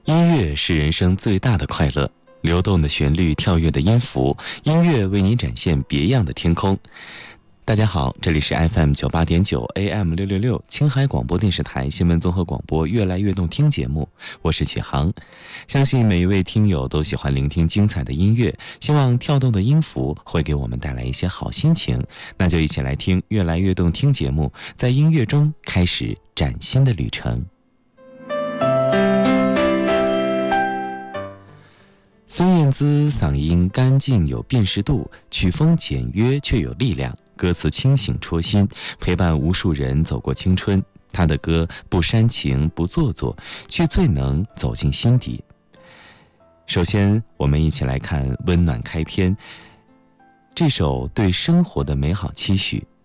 音乐是人生最大的快乐，流动的旋律，跳跃的音符，音乐为你展现别样的天空。大家好，这里是 FM 98.9 AM 666青海广播电视台新闻综合广播越来越动听节目，我是启航。相信每一位听友都喜欢聆听精彩的音乐，希望跳动的音符会给我们带来一些好心情，那就一起来听越来越动听节目，在音乐中开始崭新的旅程。孙燕姿嗓音干净有辨识度，曲风简约却有力量，歌词清醒戳心，陪伴无数人走过青春。她的歌不煽情不做作，却最能走进心底。首先我们一起来看温暖开篇，这首对生活的美好期许。